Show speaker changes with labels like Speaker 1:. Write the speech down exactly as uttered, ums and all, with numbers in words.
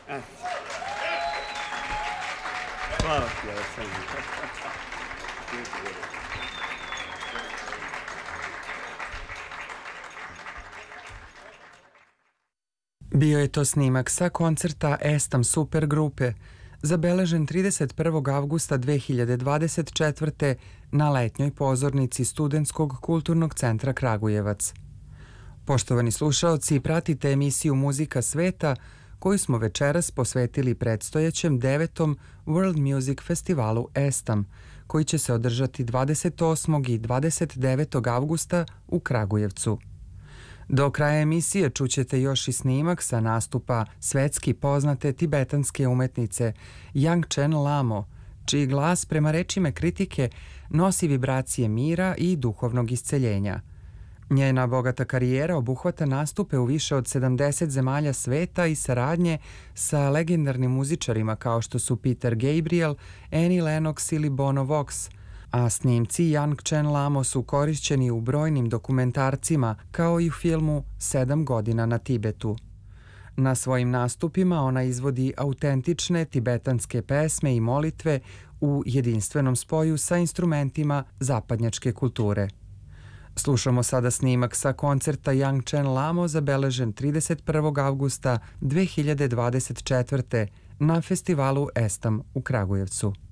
Speaker 1: Hvala ti, Aleksandar.
Speaker 2: Bio je to snimak sa koncerta Estam super grupe, zabeležen trideset prvog avgusta dve hiljade dvadeset četvrte. na letnjoj pozornici Studentskog kulturnog centra Kragujevac. Poštovani slušaoci, pratite emisiju Muzika sveta koju smo večeras posvetili predstojećem devetom World Music Festivalu Estam, koji će se održati dvadeset osmog i dvadeset devetog avgusta u Kragujevcu. Do kraja emisije čućete još i snimak sa nastupa svetski poznate tibetanske umetnice Yangchen Lamo, čiji glas prema rečima kritike nosi vibracije mira i duhovnog isceljenja. Njena bogata karijera obuhvata nastupe u više od sedamdeset zemalja sveta i saradnje sa legendarnim muzičarima kao što su Peter Gabriel, Annie Lennox ili Bono Vox, a snimci Yangchen Lamo su korišćeni u brojnim dokumentarcima kao i u filmu Sedam godina na Tibetu. Na svojim nastupima ona izvodi autentične tibetanske pesme i molitve u jedinstvenom spoju sa instrumentima zapadnjačke kulture. Slušamo sada snimak sa koncerta Yangchen Lamo zabeležen trideset prvog avgusta dve hiljade dvadeset četvrte. na festivalu Estam u Kragujevcu.